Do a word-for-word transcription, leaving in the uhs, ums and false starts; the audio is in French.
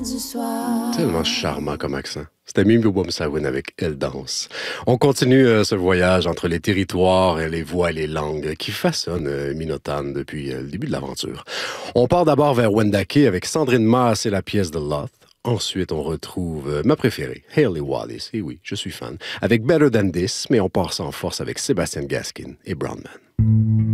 du soir. Tellement charmant comme accent. C'était Mimi Wumsawin avec Elle danse. On continue euh, ce voyage entre les territoires, et les voix et les langues qui façonnent euh, Minotan depuis euh, le début de l'aventure. On part d'abord vers Wendake avec Sandrine Maas et la pièce de Loth. Ensuite, on retrouve euh, ma préférée, Hayley Wallis. Et oui, je suis fan. Avec Better Than This, mais on part sans force avec Sébastien Gaskin et Brown Man.